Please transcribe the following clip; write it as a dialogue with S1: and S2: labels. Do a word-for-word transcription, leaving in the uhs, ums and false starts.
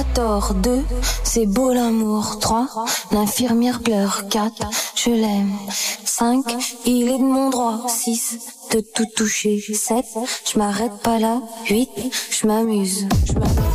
S1: Tort deux, c'est beau l'amour. Trois, l'infirmière pleure. Quatre, je l'aime. Cinq, il est de mon droit. Six, de tout toucher. Sept, je m'arrête pas là. Huit, je m'amuse.